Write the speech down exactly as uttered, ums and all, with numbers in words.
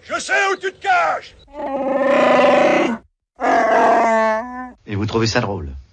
Je sais où tu te caches. Et vous trouvez ça drôle?